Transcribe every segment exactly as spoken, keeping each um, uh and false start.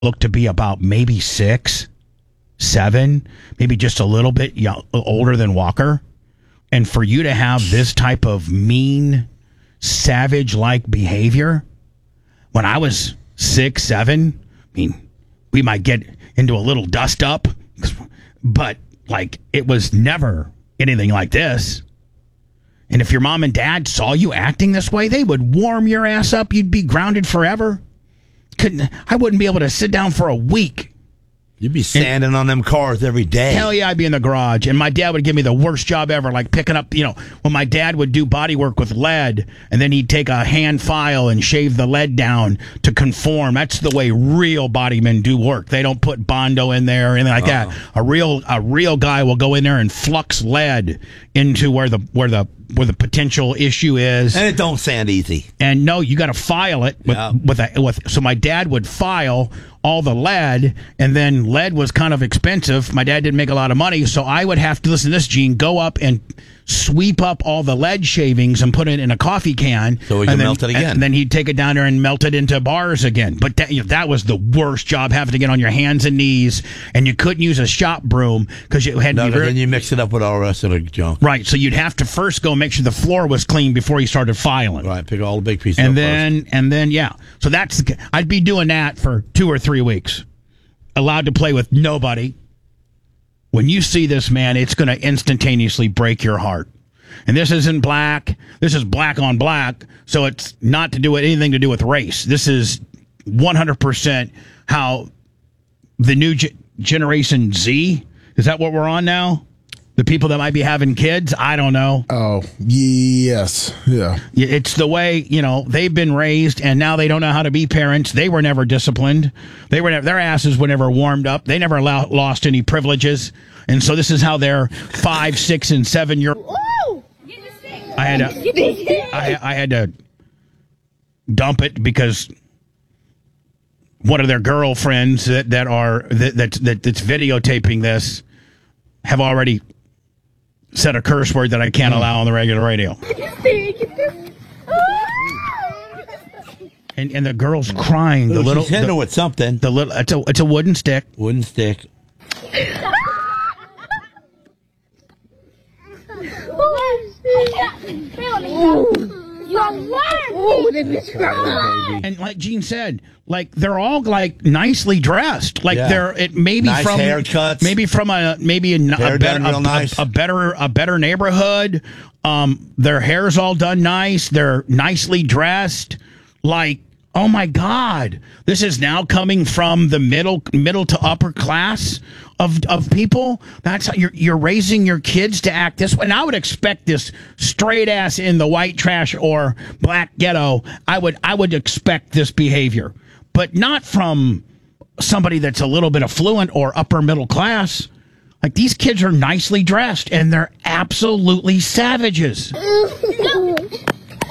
looked to be about maybe six, seven, maybe just a little bit young, older than Walker. And for you to have this type of mean, savage-like behavior, when I was six, seven, I mean, we might get into a little dust-up, but, like, it was never anything like this. And if your mom and dad saw you acting this way, they would warm your ass up. You'd be grounded forever. Couldn't I wouldn't be able to sit down for a week. You'd be sanding and, on them cars every day. Hell yeah, I'd be in the garage. And my dad would give me the worst job ever, like picking up, you know, when my dad would do body work with lead, and then he'd take a hand file and shave the lead down to conform. That's the way real body men do work. They don't put Bondo in there or anything like uh-huh. that. A real a real guy will go in there and flux lead into where the where the where the potential issue is. And it don't sand easy. And no, you got to file it with yeah. with a with so my dad would file all the lead, and then lead was kind of expensive. My dad didn't make a lot of money, so I would have to, listen to this, Gene, go up and sweep up all the lead shavings and put it in a coffee can. So we can melt it again. And then he'd take it down there and melt it into bars again. But that, you know, that was the worst job, having to get on your hands and knees, and you couldn't use a shop broom because you had no, to be no, then you mix it up with all the rest of the junk. Right, so you'd have to first go make sure the floor was clean before you started filing. Right, pick all the big pieces and up then first. And then, yeah. So that's, I'd be doing that for two or three weeks. Allowed to play with nobody. When you see this, man, it's going to instantaneously break your heart. And this isn't black. This is black on black. So it's not to do with anything to do with race. This is one hundred percent how the new ge- generation Z, is that what we're on now? The people that might be having kids, I don't know. Oh, yes. Yeah. It's the way, you know, they've been raised, and now they don't know how to be parents. They were never disciplined. They were never, their asses were never warmed up. They never allow, lost any privileges. And so this is how their five, six, and seven year I had to, I, I had to dump it because one of their girlfriends that, that are that, that, that that's videotaping this have already said a curse word that I can't allow on the regular radio. And and the girl's crying. The Ooh, little she's hitting the, her with something. The little it's a it's a wooden stick. Wooden stick. And like Gene said, like they're all like nicely dressed. Like yeah. they're it maybe nice from haircuts. maybe from a maybe a, a better a, nice. a, a better a better neighborhood. Um, their hair's all done nice. They're nicely dressed. Like, oh my God, this is now coming from the middle middle to upper class of of people. That's how you're you're raising your kids to act this way. And I would expect this straight ass in the white trash or black ghetto. I would I would expect this behavior, but not from somebody that's a little bit affluent or upper middle class. Like, these kids are nicely dressed and they're absolutely savages. There's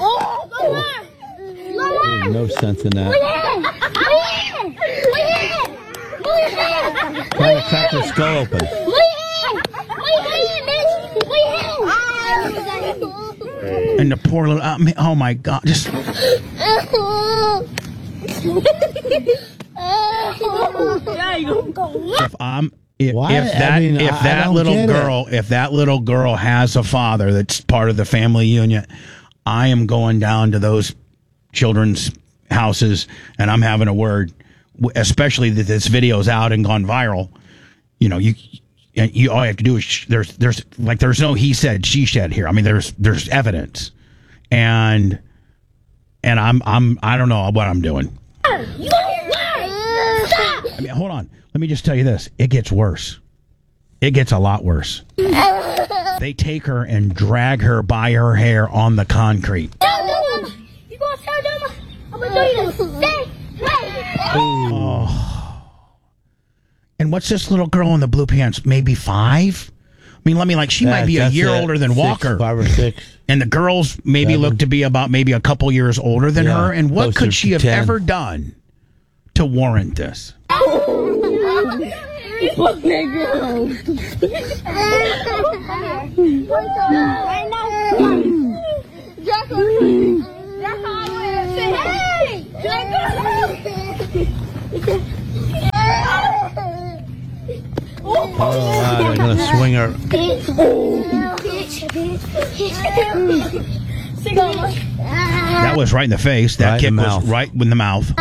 no sense in that. Trying to crack her skull open. And the poor little, uh, oh my God, just. If I'm, if, if that, I mean, if I, that I little girl, it. if that little girl has a father that's part of the family union, I am going down to those children's houses and I'm having a word, especially that this video's out and gone viral. You know, you, you all you have to do is there's there's like there's no he said she said here. I mean, there's there's evidence, and and I'm I'm I don't know what I'm doing. I mean, hold on. Let me just tell you this. It gets worse. It gets a lot worse. They take her and drag her by her hair on the concrete. Oh. And what's this little girl in the blue pants? Maybe five? I mean, let me like she yeah, might be a year it. older than six, Walker. Five or six. And the girls maybe Seven. look to be about maybe a couple years older than yeah, her. And what could she have ten. ever done to warrant this? Hey! wow, they're going to swing her. That was right in the face. That Right kick in the was mouth. right in the mouth.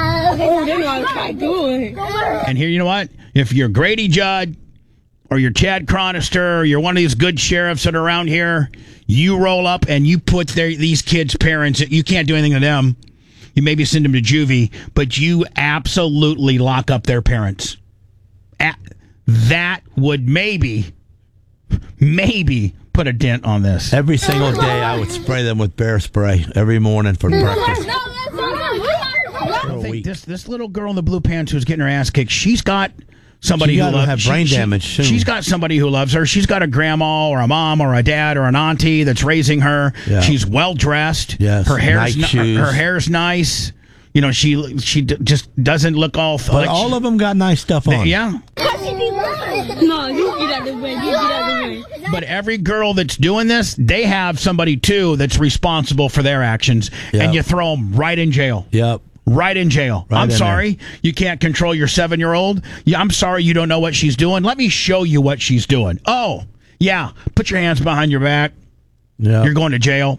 And here, you know what? If you're Grady Judd or you're Chad Chronister or you're one of these good sheriffs that are around here, you roll up and you put their, these kids' parents, you can't do anything to them. You maybe send them to juvie, but you absolutely lock up their parents. A- that would maybe, maybe put a dent on this. Every single day, I would spray them with bear spray every morning for breakfast. I don't think this this little girl in the blue pants who's getting her ass kicked, she's got somebody She who gotta loves have she- brain she- damage soon. She's got somebody who loves her. She's got a grandma or a mom or a dad or an auntie that's raising her. Yeah. She's well dressed. Yes, her hair's nice n- shoes. her, her hair's nice. You know, she she d- just doesn't look all. But like all she- of them got nice stuff on. yeah. No, you get out the way. You get out the way. But every girl that's doing this, they have somebody too that's responsible for their actions, Yep. and you throw them right in jail. Yep. Right in jail. Right I'm in sorry you can't control your seven-year-old. Yeah, I'm sorry you don't know what she's doing. Let me show you what she's doing. Oh, yeah. Put your hands behind your back. Yep. You're going to jail.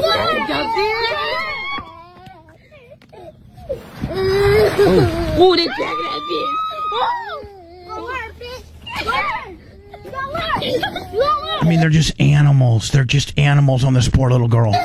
Oh, they dragging that bitch. I mean, they're just animals. They're just animals on this poor little girl.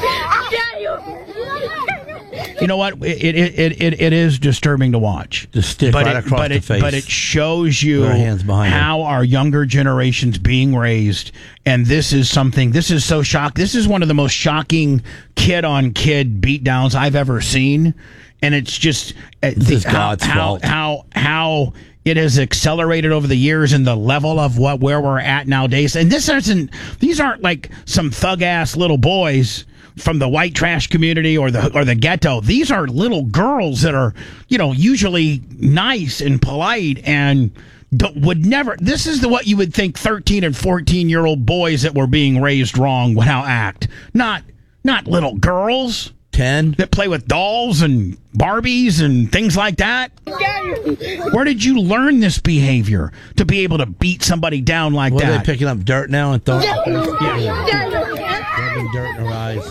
You know what? It it it it, it is disturbing to watch. The stick but right it, across but the it, face. But it shows you With her hands behind her. how our younger generation's being raised, and this is something. This is so shock. This is one of the most shocking kid-on-kid beatdowns I've ever seen, and it's just uh, This is how, God's how, fault. how how it has accelerated over the years and the level of what where we're at nowadays. And this isn't. These aren't like some thug-ass little boys from the white trash community or the or the ghetto. These are little girls that are, you know, usually nice and polite and don't, would never. This is the what you would think thirteen and fourteen year old boys that were being raised wrong would how act. Not not little girls Ten. that play with dolls and Barbies and things like that. Where did you learn this behavior to be able to beat somebody down like What are that? they picking up dirt now and throwing rubbing Yeah. dirt in her eyes?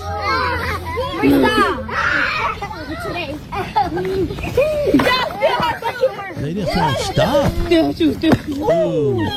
They just won't stop. Still, shoot, still.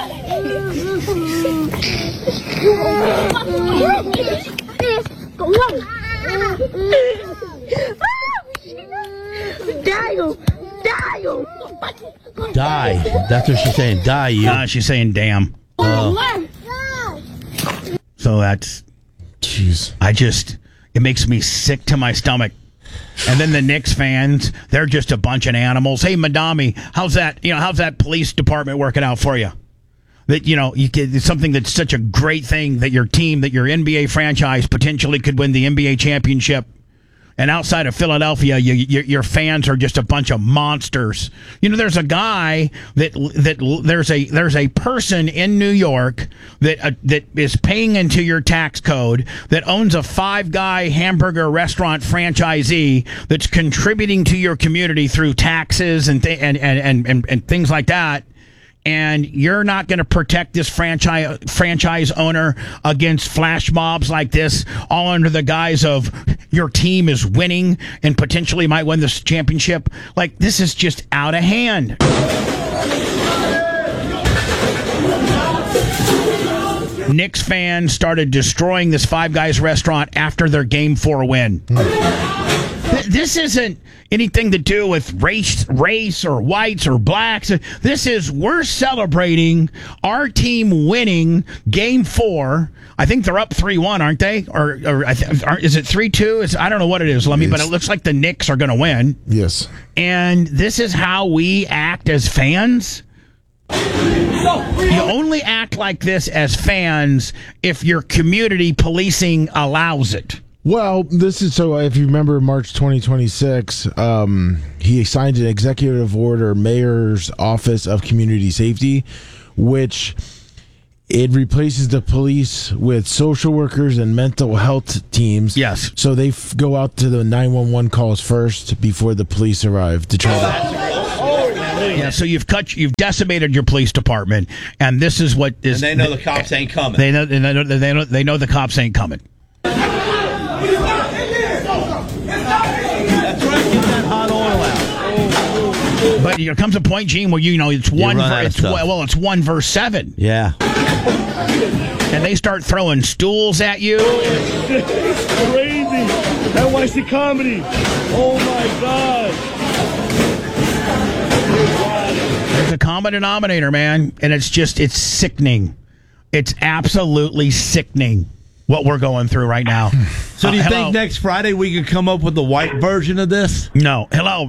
Dio, Dio. Die. That's what she's saying. Die, you. Uh, she's saying damn. Oh. So that's, Jeez. I just, it makes me sick to my stomach. And then the Knicks fans, they're just a bunch of animals. Hey, Madami, how's that, you know, how's that police department working out for you? That, you know, you get it's something that's such a great thing that your team, that your N B A franchise potentially could win the N B A championship. And outside of Philadelphia, you, you, your fans are just a bunch of monsters. You know, there's a guy that that there's a there's a person in New York that uh, that is paying into your tax code, that owns a Five Guy hamburger restaurant franchisee that's contributing to your community through taxes and th- and, and, and, and and things like that. And you're not going to protect this franchise franchise owner against flash mobs like this, all under the guise of your team is winning and potentially might win this championship. Like, this is just out of hand. Knicks fans started destroying this Five Guys restaurant after their Game Four win. Th- This isn't anything to do with race, race or whites or blacks. This is, we're celebrating our team winning Game Four. I think they're up three one, aren't they? Or, or I th- are, is it three two? It's, I don't know what it is, Lummy, but it looks like the Knicks are going to win. Yes. And this is how we act as fans? You only act like this as fans if your community policing allows it. Well, this is so. If you remember, March twenty twenty-six, um, he signed an executive order, Mayor's Office of Community Safety, which it replaces the police with social workers and mental health teams. Yes. So they f- go out to the nine one one calls first before the police arrive to try to. Yeah, so you've cut, you've decimated your police department, and this is what is. And they know the cops ain't coming. They know, they know, they know, they know the cops ain't coming. That's right. Get that hot oil out. But there comes a point, Gene, where you know it's one. run Ver, out of it's stuff. well, it's one verse seven, Yeah. and they start throwing stools at you. Crazy. That Y C comedy. Oh my God. There's a common denominator, man, and it's just it's sickening. It's absolutely sickening what we're going through right now. So do you Uh, hello? think next Friday we could come up with the white version of this? No. Hello.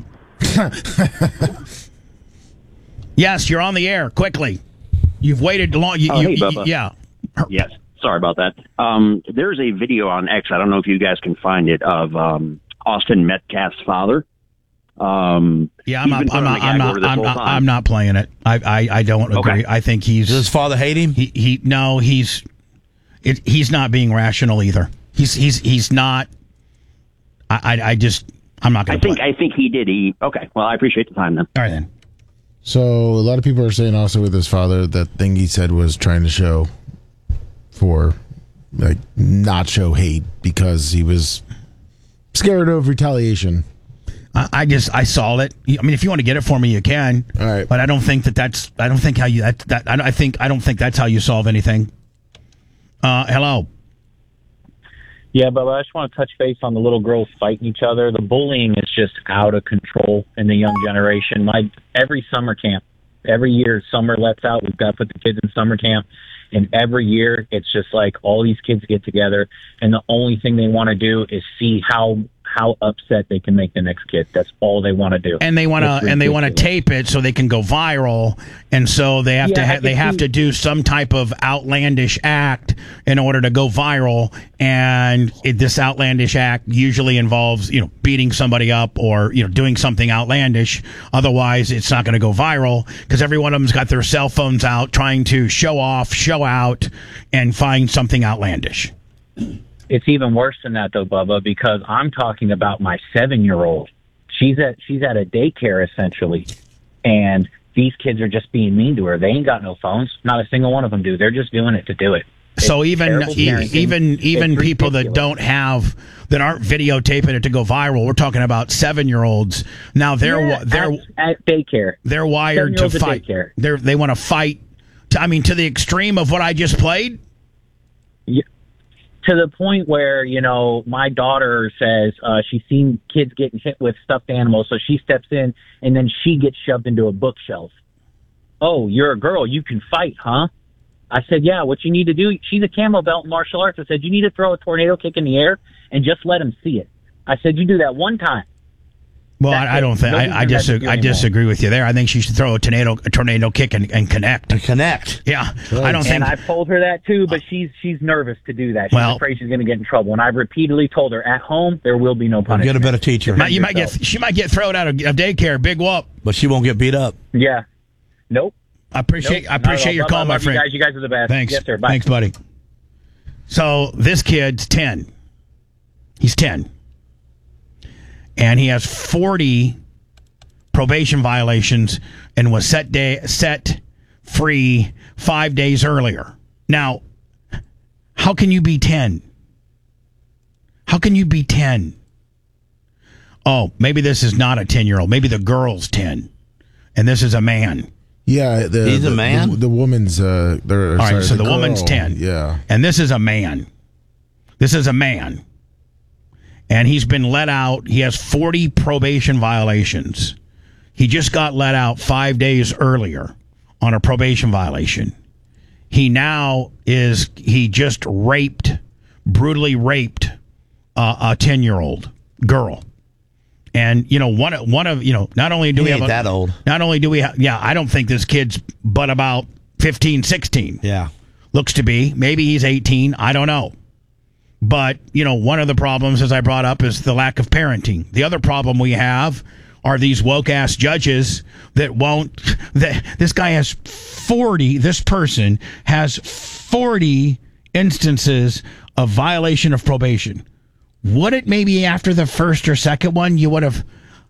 Yes, you're on the air. Quickly. You've waited long. You, Oh, you, hey, you- Bubba. yeah. Yes. Sorry about that. Um, there's a video on X. I don't know if you guys can find it of um, Austin Metcalf's father. Um, Yeah, I'm he's not. been I'm put on not. the I'm gag not. order this I'm whole not, time. I'm not playing it. I. I, I don't agree. Okay. I think he's. Does his father hate him? He. He. No. He's. It, he's not being rational either. He's. He's. He's not. I. I, I just. I'm not I going to think play. I think he did. He okay. Well, I appreciate the time then. All right then. So a lot of people are saying also with his father that thing he said was trying to show for like not show hate because he was scared of retaliation. I, I just. I saw it. I mean, if you want to get it for me, you can. All right. But I don't think that that's. I don't think how you. That. that I, I think. I don't think that's how you solve anything. Uh. Hello. Yeah, but I just want to touch base on the little girls fighting each other. The bullying is just out of control in the young generation. My every summer camp, every year summer lets out, we've got to put the kids in summer camp, and every year it's just like all these kids get together, and the only thing they want to do is see how how upset they can make the next kid. That's all they want to do. And they want It's to and they want to ridiculous. tape it so they can go viral, and so they have to Yeah, ha- I they can have see- to do some type of outlandish act in order to go viral. And it, this outlandish act usually involves you know beating somebody up or you know doing something outlandish. Otherwise, it's not going to go viral because every one of them's got their cell phones out trying to show off, show out, and find something outlandish. It's even worse than that, though, Bubba, because I'm talking about my seven-year-old. She's at she's at a daycare essentially, and these kids are just being mean to her. They ain't got no phones. Not a single one of them do. They're just doing it to do it. So It's even terrible e- parenting. even even It's people that ridiculous. don't have that aren't videotaping it to go viral. We're talking about seven year olds. Now they're Yeah, wi- they're at, at daycare. they're wired to seven-year-olds at fight. daycare. They're they want to fight. To, I mean, to the extreme of what I just played. Yeah. To the point where, you know, my daughter says uh, she's seen kids getting hit with stuffed animals, so she steps in, and then she gets shoved into a bookshelf. Oh, you're a girl. You can fight, huh? I said, yeah, what you need to do, she's a camo belt in martial arts. I said, you need to throw a tornado kick in the air and just let him see it. I said, you do that one time. Well, That's I, I it. don't think Nobody's I, I gonna let disagree. you I anymore. disagree with you there. I think she should throw a tornado a tornado kick and, and connect. To connect. Yeah, I don't think. And I've told her that too, but she's she's nervous to do that. She's Well- afraid she's going to get in trouble. And I've repeately told her, at home, there will be no Get punishment. a better teacher. Might- you might get yourself. she might get thrown out of, of daycare. Big whoop. But she won't get beat up. Yeah. Nope. I appreciate Nope, I not at appreciate all. your Bubba, call, I my love friend. You guys, you guys are the best. Thanks. Yes, sir. Bye. Thanks, buddy. So this kid's ten. He's ten. And he has forty probation violations and was set day set free five days earlier. Now, how can you be ten? How can you be ten? Oh, maybe this is not a ten-year-old. Maybe the girl's ten. And this is a man. Yeah, the, He's a the- man? The, the woman's uh, they're, All right, sorry, so the, girl, woman's ten. Yeah, And this is a man. This is a man. And he's been let out. He has forty probation violations. He just got let out five days earlier on a probation violation. He now is, he just raped, brutally raped uh, a ten-year-old girl. And, you know, one, one of, you know, not only do He we have ain't a, that old. Not only do we have, yeah, I don't think this kid's but about fifteen, sixteen. Yeah. Looks to be. Maybe he's eighteen. I don't know. But, you know, one of the problems, as I brought up, is the lack of parenting. The other problem we have are these woke-ass judges that won't... That, this guy has forty... This person has forty instances of violation of probation. Would it maybe after the first or second one, you would have...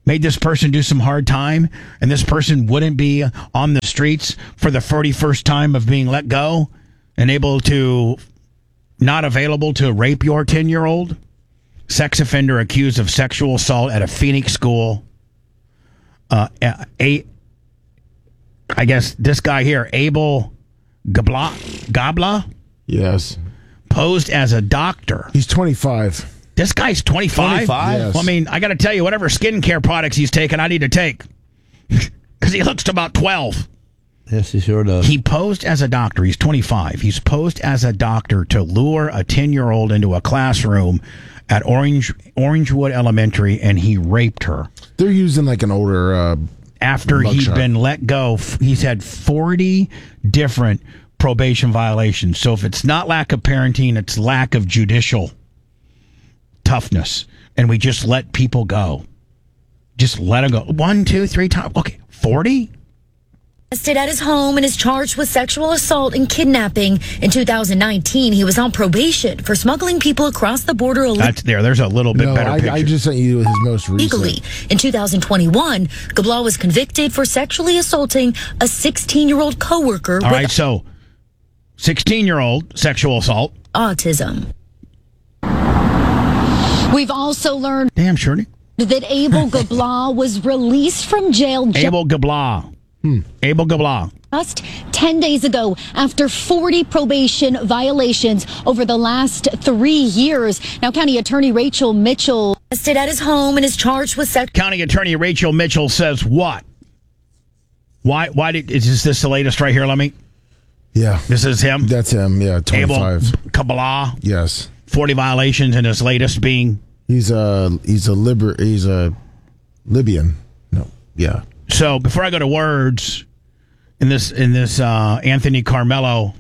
made this person do some hard time, and this person wouldn't be on the streets for the forty-first time of being let go and able to, not available to rape your ten-year-old? Sex offender accused of sexual assault at a Phoenix school. Uh, a, I guess this guy here, Abel Gabla, Gabla? Yes. Posed as a doctor. He's twenty-five. This guy's twenty-five? twenty-five? Yes. Well, I mean, I got to tell you, whatever skincare products he's taking, I need to take. Because he looks to about twelve. Yes, he sure does. He posed as a doctor. He's twenty-five. He's posed as a doctor to lure a ten-year-old into a classroom at Orange Orangewood Elementary, and he raped her. They're using like an older. Uh, After he'd mugshot. been let go, f- he's had forty different probation violations. So if it's not lack of parenting, it's lack of judicial toughness. And we just let people go. Just let them go. One, two, three times. Okay, forty? Arrested at his home and is charged with sexual assault and kidnapping. In two thousand nineteen, he was on probation for smuggling people across the border illegally. That's there. There's a little bit no, better I, picture. I just sent you his most recent. In two thousand twenty-one, Gabla was convicted for sexually assaulting a sixteen-year-old coworker All with right, so sixteen-year-old sexual assault. autism. We've also learned Damn, Shirley. that Abel Gabla was released from jail ju- Abel Gabla. Hmm. Abel Gabla. just ten days ago after forty probation violations over the last three years. Now, County Attorney Rachel Mitchell Arrested at his home and is charged with sex. County Attorney Rachel Mitchell says what? Why? Why did is this, this the latest right here? Let me. Yeah, This is him. that's him. Yeah, Abel twenty-five. Kabbalah. Yes, forty violations, and his latest being. he's a he's a liber he's a Libyan. No, yeah. So before I go to words, in this in this uh, Anthony Carmelo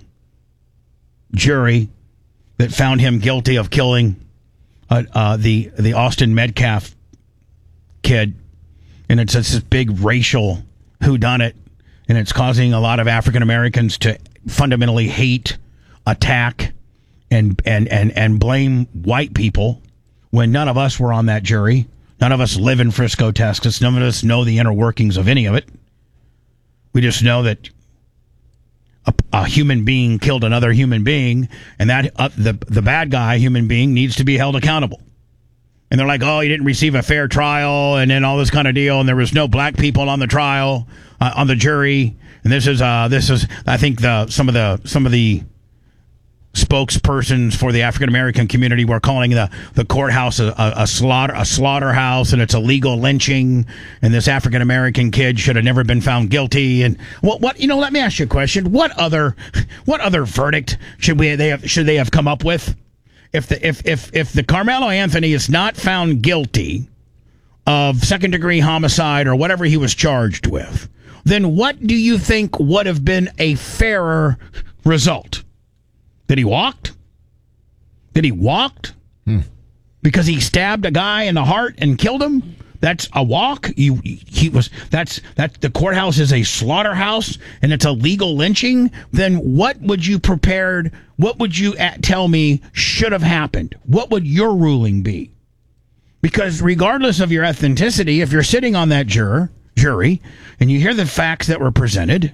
jury that found him guilty of killing uh, uh, the the Austin Metcalf kid, and it's this big racial whodunit, and it's causing a lot of African Americans to fundamentally hate, attack, and and and and blame white people when none of us were on that jury. None of us live in Frisco, Texas. None of us know the inner workings of any of it. We just know that a, a human being killed another human being, and that uh, the the bad guy, human being, needs to be held accountable. And they're like, oh, he didn't receive a fair trial, and then all this kind of deal, and there was no black people on the trial, uh, on the jury. And this is uh, this is I think the some of the some of the spokespersons for the African American community were calling the, the courthouse a, a, a slaughter a slaughterhouse, and it's a legal lynching, and this African American kid should have never been found guilty. And what what you know? Let me ask you a question. What other what other verdict should we they have, should they have come up with if the if if if the Carmelo Anthony is not found guilty of second degree homicide or whatever he was charged with? Then what do you think would have been a fairer result? That he walked? That he walked? Hmm. Because he stabbed a guy in the heart and killed him? That's a walk? You, he was. That's that. The courthouse is a slaughterhouse, and it's a legal lynching. Then what would you prepared? What would you at, tell me should have happened? What would your ruling be? Because regardless of your ethnicity, if you're sitting on that juror jury and you hear the facts that were presented,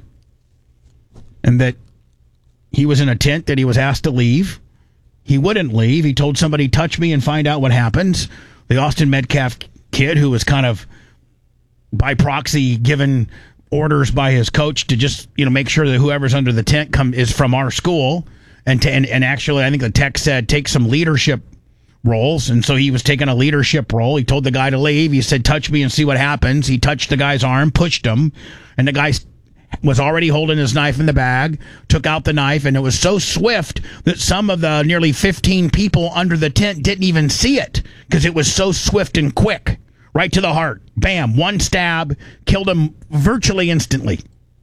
and that he was in a tent that he was asked to leave. He wouldn't leave. He told somebody, touch me and find out what happens. The Austin Metcalf kid, who was kind of by proxy given orders by his coach to just, you know, make sure that whoever's under the tent come is from our school. And, to, and, and actually, I think the text said, take some leadership roles. And so he was taking a leadership role. He told the guy to leave. He said, touch me and see what happens. He touched the guy's arm, pushed him, and the guy was already holding his knife in the bag, took out the knife, and it was so swift that some of the nearly fifteen people under the tent didn't even see it because it was so swift and quick. Right to the heart. Bam. One stab. Killed him virtually instantly.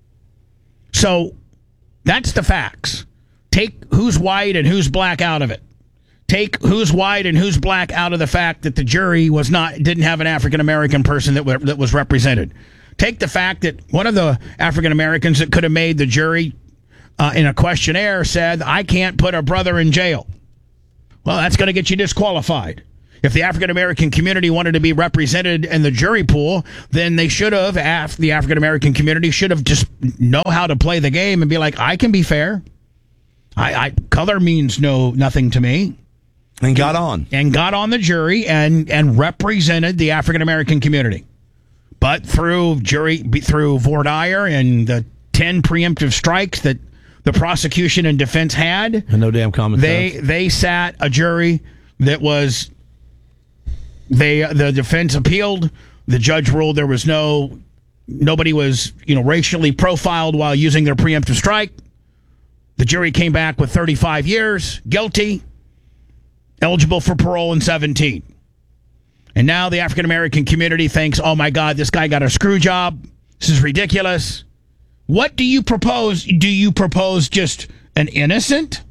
So that's the facts. Take who's white and who's black out of it. Take who's white and who's black out of the fact that the jury was not didn't have an African American person that, were, that was represented. Take the fact that one of the African Americans that could have made the jury uh, in a questionnaire said, I can't put a brother in jail. Well, that's going to get you disqualified. If the African American community wanted to be represented in the jury pool, then they should have, af- the African American community should have just know how to play the game and be like, I can be fair. I, I color means no nothing to me. And got on. And got on the jury and, and represented the African American community. But through jury, through voir dire and the ten preemptive strikes that the prosecution and defense had, and no damn common they sense. they sat a jury that was they the defense appealed. The judge ruled there was no nobody was you know racially profiled while using their preemptive strike. The jury came back with thirty-five years, guilty, eligible for parole in seventeen. And now the African American community thinks, oh my God, this guy got a screw job. This is ridiculous. What do you propose? Do you propose just an innocent?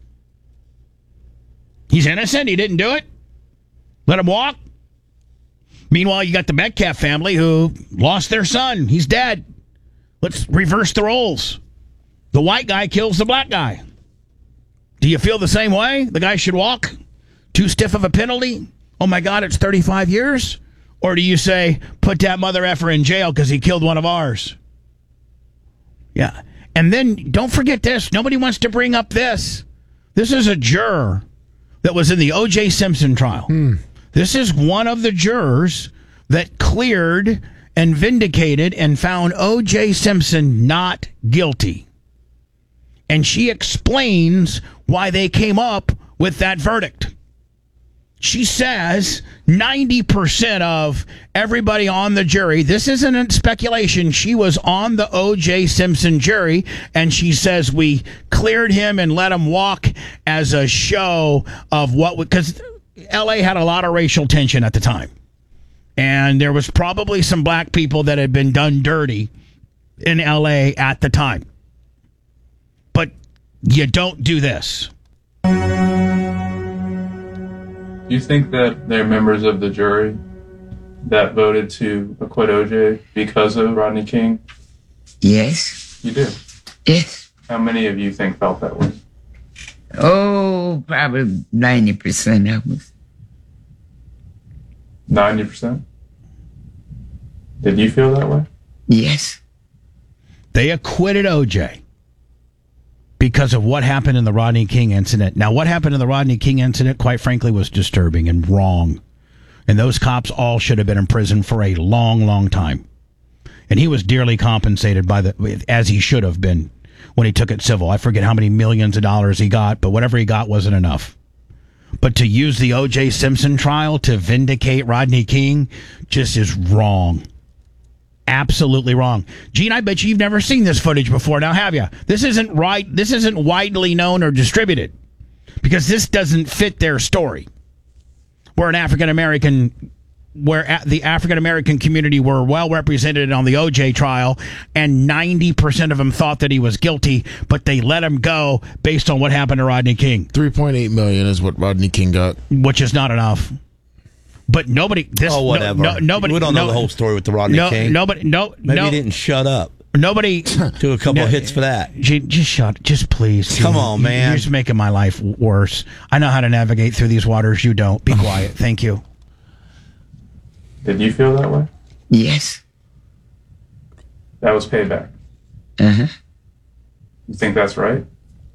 He's innocent. He didn't do it. Let him walk. Meanwhile, you got the Metcalf family who lost their son. He's dead. Let's reverse the roles. The white guy kills the black guy. Do you feel the same way? The guy should walk? Too stiff of a penalty? Oh my God, it's thirty-five years? Or do you say, put that mother effer in jail because he killed one of ours? Yeah. And then don't forget this. Nobody wants to bring up this. This is a juror that was in the O J Simpson trial. Hmm. This is one of the jurors that cleared and vindicated and found O J Simpson not guilty. And she explains why they came up with that verdict. She says ninety percent of everybody on the jury, this isn't speculation, she was on the O J Simpson jury, and she says we cleared him and let him walk as a show of what, because L A had a lot of racial tension at the time. And there was probably some black people that had been done dirty in L A at the time. But you don't do this. Do you think that they're members of the jury that voted to acquit O J because of Rodney King? Yes. You do? Yes. How many of you think felt that way? Oh, probably ninety percent of us. ninety percent? Did you feel that way? Yes. They acquitted O J because of what happened in the Rodney King incident. Now, what happened in the Rodney King incident, quite frankly, was disturbing and wrong. And those cops all should have been in prison for a long, long time. And he was dearly compensated by the, as he should have been when he took it civil. I forget how many millions of dollars he got, but whatever he got wasn't enough. But to use the O J Simpson trial to vindicate Rodney King just is wrong. Absolutely wrong. Gene, I bet you you've never seen this footage before now, have you? This isn't right. This isn't widely known or distributed because this doesn't fit their story. Where an African American, where the African American community were well represented on the O J trial, and ninety percent of them thought that he was guilty, but they let him go based on what happened to Rodney King. three point eight million dollars is what Rodney King got, which is not enough. But nobody. This, oh, whatever. No, no, nobody. We don't know no, the whole story with the Rodney no, King. Nobody. No. Maybe no, he didn't shut up. Nobody. Do a couple no, of hits for that. Just, just shut. Just please. Come Gene. on, man. You're just making my life worse. I know how to navigate through these waters. You don't. Be quiet. Thank you. Did you feel that way? Yes. That was payback. Uh-huh. You think that's right?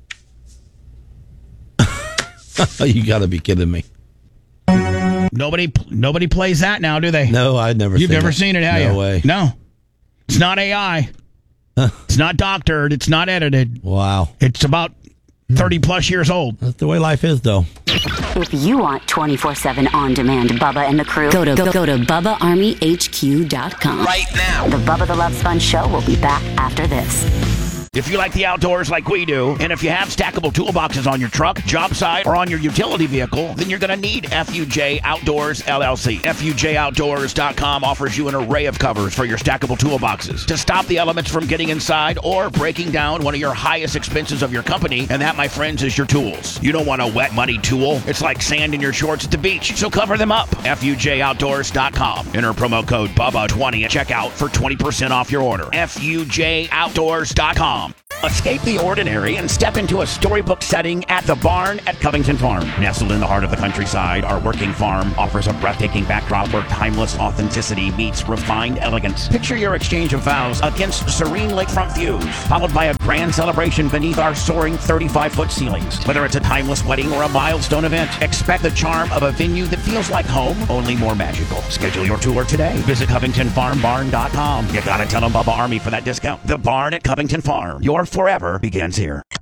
You got to be kidding me. Nobody, nobody plays that now, do they? No, I've never. You've seen never it. seen it, have no you? way. No, it's not A I. Huh. It's not doctored. It's not edited. Wow. It's about thirty plus years old. That's the way life is, though. If you want twenty-four seven on-demand Bubba and the crew, go to go, go to Bubba Army H Q dot com. Right now. The Bubba the Love Sponge Show will be back after this. If you like the outdoors like we do, and if you have stackable toolboxes on your truck, job site, or on your utility vehicle, then you're going to need F U J Outdoors, L L C. F U J outdoors dot com offers you an array of covers for your stackable toolboxes to stop the elements from getting inside or breaking down one of your highest expenses of your company, and that, my friends, is your tools. You don't want a wet, muddy tool. It's like sand in your shorts at the beach, so cover them up. F U J outdoors dot com. Enter promo code Bubba twenty at checkout for twenty percent off your order. F U J outdoors dot com. Escape the ordinary and step into a storybook setting at the Barn at Covington Farm. Nestled in the heart of the countryside, our working farm offers a breathtaking backdrop where timeless authenticity meets refined elegance. Picture your exchange of vows against serene lakefront views, followed by a grand celebration beneath our soaring thirty-five foot ceilings. Whether it's a timeless wedding or a milestone event, expect the charm of a venue that feels like home, only more magical. Schedule your tour today. Visit Covington Farm Barn dot com. You gotta tell them Bubba Army for that discount. The Barn at Covington Farm. Your forever begins here.